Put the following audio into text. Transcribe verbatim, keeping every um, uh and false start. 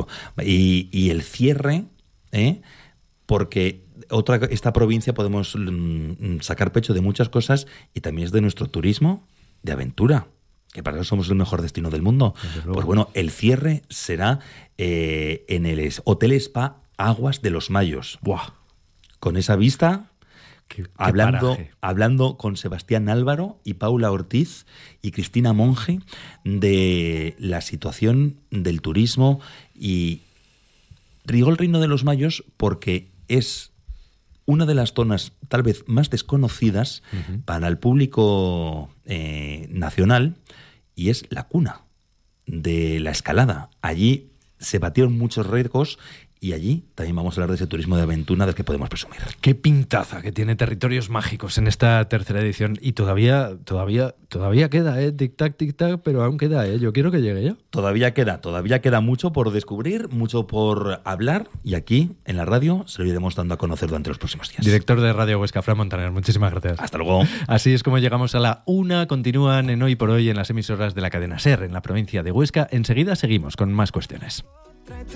claro. Y, y el cierre, ¿eh? Porque otra, esta provincia podemos mm, sacar pecho de muchas cosas y también es de nuestro turismo de aventura, que para eso somos el mejor destino del mundo. Pues bueno, el cierre será eh, en el Hotel Spa Aguas de los Mayos. ¡Buah! Con esa vista, qué, qué hablando, paraje. hablando con Sebastián Álvaro y Paula Ortiz y Cristina Monge de la situación del turismo. Y digo el Reino de los Mayos porque es una de las zonas tal vez más desconocidas uh-huh. para el público eh, nacional, y es la cuna de la escalada. Allí se batieron muchos récords y allí también vamos a hablar de ese turismo de aventura del que podemos presumir. Qué pintaza que tiene Territorios Mágicos en esta tercera edición, y todavía todavía todavía queda, eh, tic tac tic tac, pero aún queda, eh. Yo quiero que llegue ya. Todavía queda, todavía queda mucho por descubrir, mucho por hablar, y aquí en la radio se lo iremos dando a conocer durante los próximos días. Director de Radio Huesca, Fran Montaner, muchísimas gracias. Hasta luego. Así es como llegamos a la una. Continúan en Hoy por Hoy en las emisoras de la cadena SER en la provincia de Huesca. Enseguida seguimos con más cuestiones.